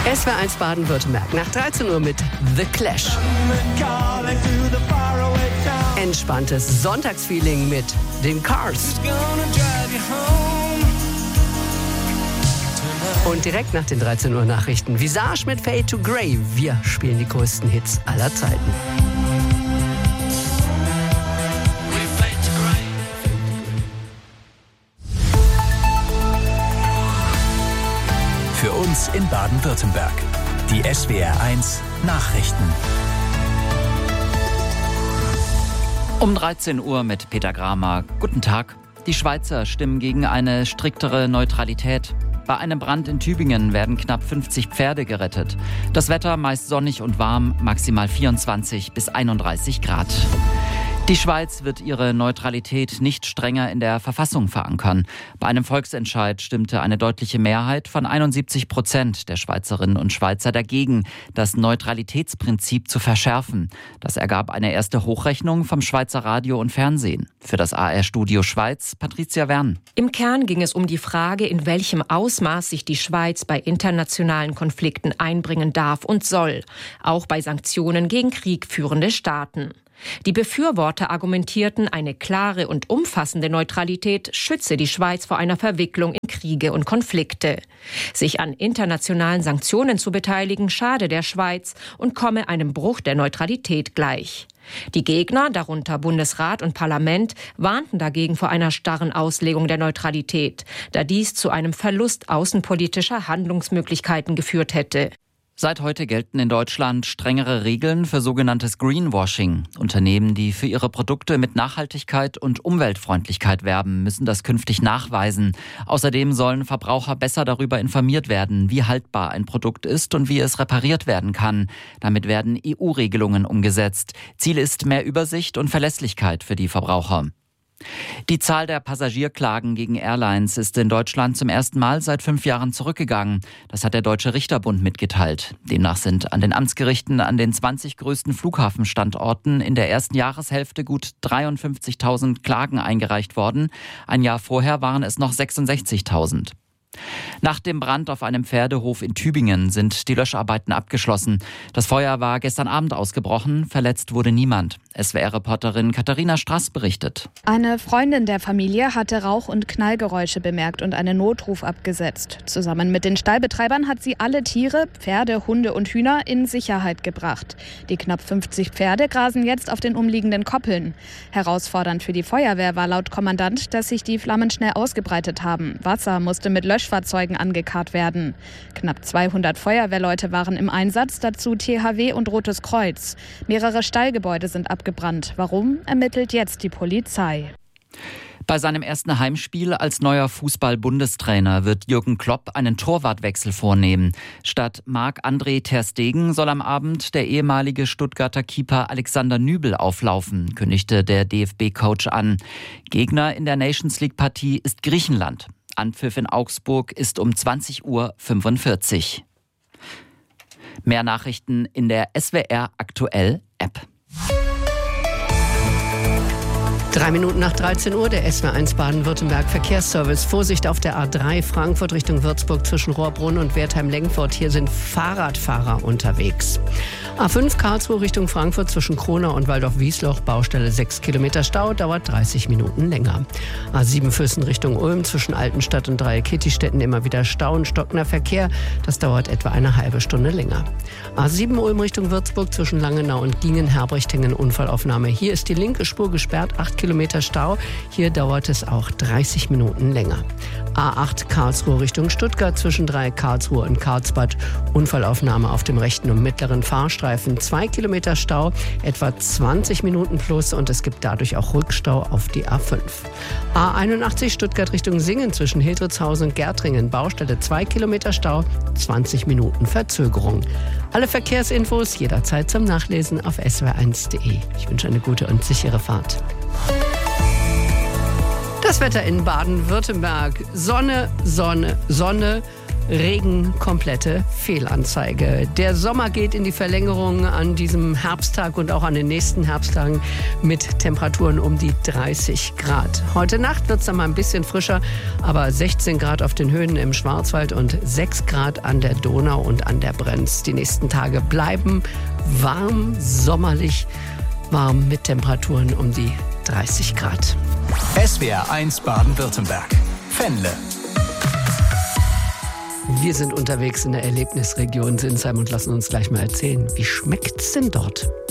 SWR1 Baden-Württemberg nach 13 Uhr mit The Clash. Entspanntes Sonntagsfeeling mit den Cars. Und direkt nach den 13 Uhr Nachrichten Visage mit Fade to Grey. Wir spielen die größten Hits aller Zeiten. Für uns in Baden-Württemberg. Die SWR1 Nachrichten. Um 13 Uhr mit Peter Gramer. Guten Tag. Die Schweizer stimmen gegen eine striktere Neutralität. Bei einem Brand in Tübingen werden knapp 50 Pferde gerettet. Das Wetter meist sonnig und warm, maximal 24 bis 31 Grad. Die Schweiz wird ihre Neutralität nicht strenger in der Verfassung verankern. Bei einem Volksentscheid stimmte eine deutliche Mehrheit von 71% der Schweizerinnen und Schweizer dagegen, das Neutralitätsprinzip zu verschärfen. Das ergab eine erste Hochrechnung vom Schweizer Radio und Fernsehen. Für das AR-Studio Schweiz, Patricia Wern. Im Kern ging es um die Frage, in welchem Ausmaß sich die Schweiz bei internationalen Konflikten einbringen darf und soll, auch bei Sanktionen gegen kriegführende Staaten. Die Befürworter argumentierten, eine klare und umfassende Neutralität schütze die Schweiz vor einer Verwicklung in Kriege und Konflikte. Sich an internationalen Sanktionen zu beteiligen, schade der Schweiz und komme einem Bruch der Neutralität gleich. Die Gegner, darunter Bundesrat und Parlament, warnten dagegen vor einer starren Auslegung der Neutralität, da dies zu einem Verlust außenpolitischer Handlungsmöglichkeiten geführt hätte. Seit heute gelten in Deutschland strengere Regeln für sogenanntes Greenwashing. Unternehmen, die für ihre Produkte mit Nachhaltigkeit und Umweltfreundlichkeit werben, müssen das künftig nachweisen. Außerdem sollen Verbraucher besser darüber informiert werden, wie haltbar ein Produkt ist und wie es repariert werden kann. Damit werden EU-Regelungen umgesetzt. Ziel ist mehr Übersicht und Verlässlichkeit für die Verbraucher. Die Zahl der Passagierklagen gegen Airlines ist in Deutschland zum ersten Mal seit 5 Jahren zurückgegangen. Das hat der Deutsche Richterbund mitgeteilt. Demnach sind an den Amtsgerichten an den 20 größten Flughafenstandorten in der ersten Jahreshälfte gut 53.000 Klagen eingereicht worden. Ein Jahr vorher waren es noch 66.000. Nach dem Brand auf einem Pferdehof in Tübingen sind die Löscharbeiten abgeschlossen. Das Feuer war gestern Abend ausgebrochen, verletzt wurde niemand. SWR-Reporterin Katharina Straß berichtet. Eine Freundin der Familie hatte Rauch- und Knallgeräusche bemerkt und einen Notruf abgesetzt. Zusammen mit den Stallbetreibern hat sie alle Tiere, Pferde, Hunde und Hühner in Sicherheit gebracht. Die knapp 50 Pferde grasen jetzt auf den umliegenden Koppeln. Herausfordernd für die Feuerwehr war laut Kommandant, dass sich die Flammen schnell ausgebreitet haben. Wasser musste mit Löschfahrzeugen angekarrt werden. Knapp 200 Feuerwehrleute waren im Einsatz, dazu THW und Rotes Kreuz. Mehrere Stallgebäude sind abgebrannt. Warum, ermittelt jetzt die Polizei. Bei seinem ersten Heimspiel als neuer Fußball-Bundestrainer wird Jürgen Klopp einen Torwartwechsel vornehmen. Statt Marc-André ter Stegen soll am Abend der ehemalige Stuttgarter Keeper Alexander Nübel auflaufen, kündigte der DFB-Coach an. Gegner in der Nations-League-Partie ist Griechenland. Anpfiff in Augsburg ist um 20.45 Uhr. Mehr Nachrichten in der SWR Aktuell App. 3 Minuten nach 13 Uhr, der SWR1 Baden-Württemberg Verkehrsservice. Vorsicht auf der A3 Frankfurt Richtung Würzburg zwischen Rohrbrunn und Wertheim-Lengfurt. Hier sind Fahrradfahrer unterwegs. A5 Karlsruhe Richtung Frankfurt zwischen Kronau und Waldorf-Wiesloch. Baustelle 6 Kilometer Stau, dauert 30 Minuten länger. A7 Füssen Richtung Ulm zwischen Altenstadt und Dreieck-Kitti-Städten immer wieder Stau und stockender Verkehr. Das dauert etwa eine halbe Stunde länger. A7 Ulm Richtung Würzburg zwischen Langenau und Gingen-Herbrichtingen Unfallaufnahme. Hier ist die linke Spur gesperrt, 8 Kilometer Stau. Hier dauert es auch 30 Minuten länger. A8 Karlsruhe Richtung Stuttgart zwischen Dreieck Karlsruhe und Karlsbad. Unfallaufnahme auf dem rechten und mittleren Fahrstreifen. 2 Kilometer Stau, etwa 20 Minuten plus und es gibt dadurch auch Rückstau auf die A5. A81 Stuttgart Richtung Singen zwischen Hildritzhausen und Gärtringen. Baustelle 2 Kilometer Stau, 20 Minuten Verzögerung. Alle Verkehrsinfos jederzeit zum Nachlesen auf swr1.de. Ich wünsche eine gute und sichere Fahrt. Das Wetter in Baden-Württemberg. Sonne, Sonne, Sonne. Regen, komplette Fehlanzeige. Der Sommer geht in die Verlängerung an diesem Herbsttag und auch an den nächsten Herbsttagen mit Temperaturen um die 30 Grad. Heute Nacht wird es dann mal ein bisschen frischer, aber 16 Grad auf den Höhen im Schwarzwald und 6 Grad an der Donau und an der Brenz. Die nächsten Tage bleiben warm, sommerlich warm mit Temperaturen um die 30 Grad. SWR 1 Baden-Württemberg. Fennle. Wir sind unterwegs in der Erlebnisregion Sinsheim und lassen uns gleich mal erzählen, wie schmeckt's denn dort?